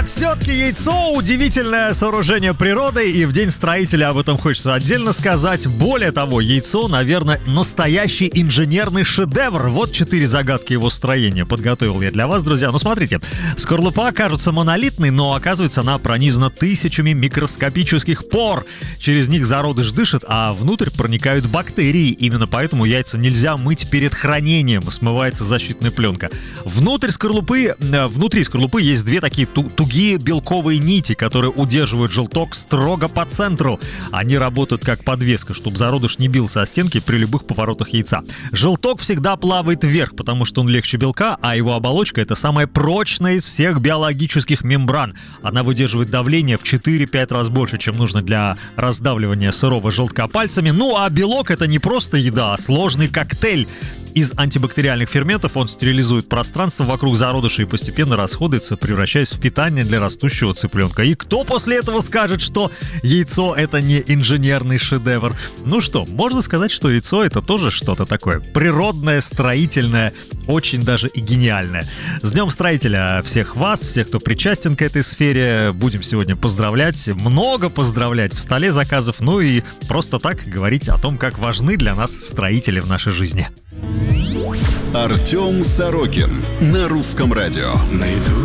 Все-таки яйцо — удивительное сооружение природы, и в День строителя об этом хочется отдельно сказать. Более того, яйцо, наверное, настоящий инженерный шедевр. Вот 4 загадки его строения подготовил я для вас, друзья. Ну, смотрите, скорлупа кажется монолитной, но оказывается она пронизана тысячами микроскопических пор. Через них зародыш дышит, а внутрь проникают бактерии. Именно поэтому яйца нельзя мыть перед хранением, смывается защитная пленка. Внутри скорлупы есть две такие тугие белковые нити, которые удерживают желток строго по центру. Они работают как подвеска, чтобы зародыш не бился о стенки при любых поворотах яйца. Желток всегда плавает вверх, потому что он легче белка, а его оболочка — это самая прочная из всех биологических мембран. Она выдерживает давление в 4-5 раз больше, чем нужно для раздавливания сырого желтка пальцами. Ну а белок — это не просто еда, а сложный коктейль. Из антибактериальных ферментов он стерилизует пространство вокруг зародыша и постепенно расходуется, превращаясь в питание для растущего цыпленка. И кто после этого скажет, что яйцо — это не инженерный шедевр? Ну что, можно сказать, что яйцо — это тоже что-то такое природное, строительное, очень даже и гениальное. С Днем строителя всех вас, всех, кто причастен к этой сфере, будем сегодня поздравлять, много поздравлять в столе заказов, ну и просто так говорить о том, как важны для нас строители в нашей жизни. Артем Сорокин на Русском радио. Найду